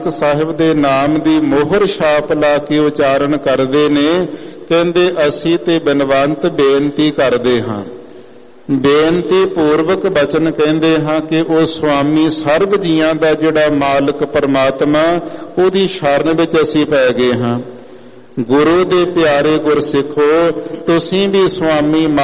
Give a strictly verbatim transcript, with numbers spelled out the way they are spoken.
ਸਾਹਿਬ ਦੇ ਨਾਮ ਦੀ ਮੋਹਰ ਛਾਪ ਲਾ ਕੇ ਉਚਾਰਨ ਕਰਦੇ ਨੇ। ਕਹਿੰਦੇ ਅਸੀਂ ਤੇ ਬਿਨਵੰਤ ਬੇਨਤੀ ਕਰਦੇ ਹਾਂ, ਬੇਨਤੀ ਪੂਰਵਕ ਬਚਨ ਕਹਿੰਦੇ ਹਾਂ ਕਿ ਉਹ ਸੁਆਮੀ ਸਰਬ ਜੀਆਂ ਦਾ ਜਿਹੜਾ ਮਾਲਕ ਪਰਮਾਤਮਾ, ਉਹਦੀ ਸ਼ਰਨ ਵਿੱਚ ਅਸੀਂ ਪੈ ਗਏ ਹਾਂ। ਗੁਰੂ ਦੇ ਪਿਆਰੇ ਗੁਰਸਿੱਖੋ, ਤੁਸੀਂ ਵੀ ਸੁਆਮੀ